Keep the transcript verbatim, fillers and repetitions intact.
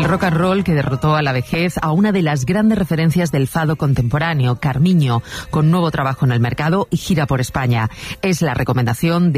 rock and roll que derrotó a la vejez a una de las grandes referencias del fado contemporáneo, Carmiño, con nuevo trabajo en el mercado y gira por España. Es la recomendación de